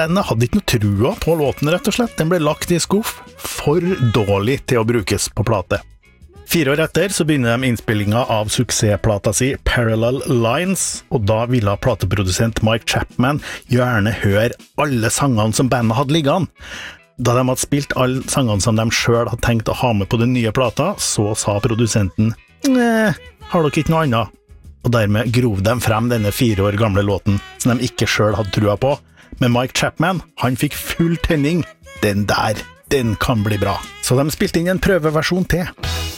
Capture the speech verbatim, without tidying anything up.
bandet hadde ikke noe trua på låten, rett og slett. Den ble lagt i skuff, for dårlig til å brukes på plate. Fire år etter så begynner de innspillinga av suksessplata si Parallel Lines, og da ville plateprodusent Mike Chapman gjerne høre alle sangene som bandet hadde liggende. Da de hadde spilt alle sangene som de selv hadde tenkt å ha med på den nye plata, så sa produsenten «Nei, har dere ikke noe annet?» Og dermed grov de frem denne fire år gamle låten som de ikke selv hadde trua på. Men Mike Chapman, han fikk full tenning. Den der, den kan bli bra. Så de spilte inn en prøveversjon til.